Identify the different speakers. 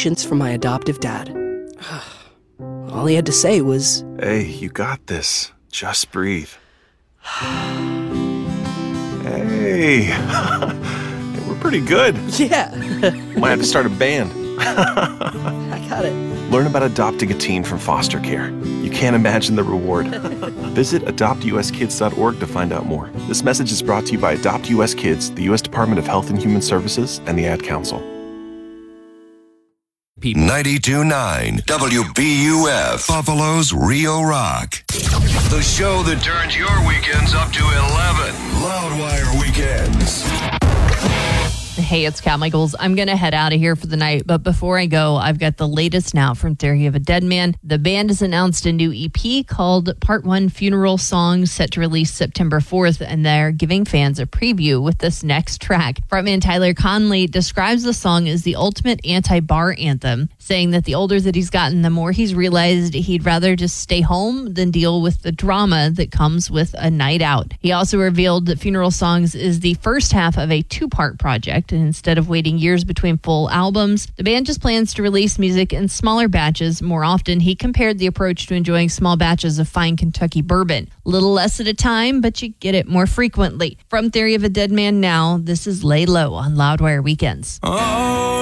Speaker 1: patience from my adoptive dad. All he had to say was,
Speaker 2: "Hey, you got this. Just breathe." Hey, we're pretty good.
Speaker 1: "Yeah,
Speaker 2: Might have to start a band.
Speaker 1: I got it."
Speaker 2: Learn about adopting a teen from foster care. You can't imagine the reward. Visit adoptuskids.org to find out more. This message is brought to you by Adopt US Kids, the U.S. Department of Health and Human Services, and the Ad Council.
Speaker 3: 92.9 WBUF, Buffalo's Rio Rock. The show that turns your weekends up to 11. Loudwire Weekends.
Speaker 4: Hey, it's Kat Michaels. I'm going to head out of here for the night, but before I go, I've got the latest now from Theory of a Deadman. The band has announced a new EP called Part 1 Funeral Songs, set to release September 4th, and they're giving fans a preview with this next track. Frontman Tyler Conley describes the song as the ultimate anti-bar anthem, saying that the older that he's gotten, the more he's realized he'd rather just stay home than deal with the drama that comes with a night out. He also revealed that Funeral Songs is the first half of a two-part project, and instead of waiting years between full albums, the band just plans to release music in smaller batches more often. He compared the approach to enjoying small batches of fine Kentucky bourbon. A little less at a time, but you get it more frequently. From Theory of a Deadman now, this is Lay Low on Loudwire Weekends.
Speaker 3: Oh,